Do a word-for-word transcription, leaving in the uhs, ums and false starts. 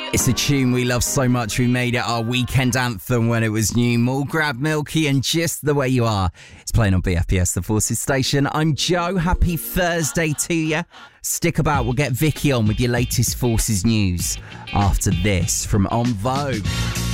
It's a tune we love so much, we made it our weekend anthem when it was new. More Grab Milky and Just the Way You Are. It's playing on B F B S, the Forces station. I'm Joe. Happy Thursday to you. Stick about, we'll get Vicky on with your latest Forces news after this from En Vogue.